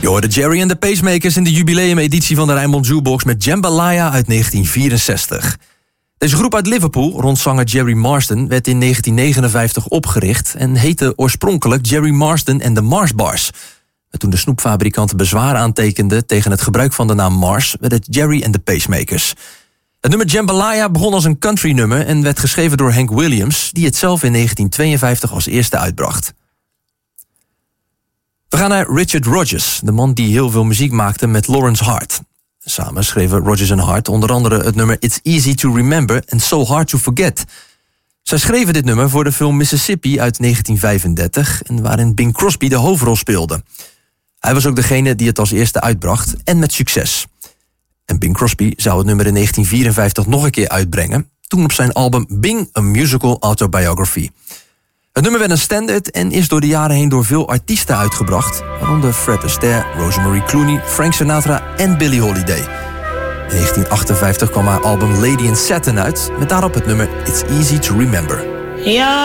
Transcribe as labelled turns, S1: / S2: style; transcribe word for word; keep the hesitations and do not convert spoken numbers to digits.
S1: Je hoorde Jerry and the Pacemakers in de jubileumeditie van de Rijnmond Jukebox met Jambalaya uit negentien vierenzestig. Deze groep uit Liverpool, rond zanger Jerry Marsden, werd in negentien negenenvijftig opgericht en heette oorspronkelijk Jerry Marsden and the Mars Bars. Maar toen de snoepfabrikant bezwaar aantekende tegen het gebruik van de naam Mars, werd het Jerry and the Pacemakers. Het nummer Jambalaya begon als een countrynummer en werd geschreven door Hank Williams, die het zelf in negentien tweeënvijftig als eerste uitbracht. We gaan naar Richard Rodgers, de man die heel veel muziek maakte met Lawrence Hart. Samen schreven Rodgers en Hart onder andere het nummer It's Easy to Remember and So Hard to Forget. Zij schreven dit nummer voor de film Mississippi uit negentien vijfendertig... en waarin Bing Crosby de hoofdrol speelde. Hij was ook degene die het als eerste uitbracht en met succes. En Bing Crosby zou het nummer in negentien vierenvijftig nog een keer uitbrengen, toen op zijn album Bing A Musical Autobiography. Het nummer werd een standaard en is door de jaren heen door veel artiesten uitgebracht, waaronder Fred Astaire, Rosemary Clooney, Frank Sinatra en Billie Holiday. In negentien achtenvijftig kwam haar album Lady in Satin uit, met daarop het nummer It's Easy to Remember.
S2: Ja.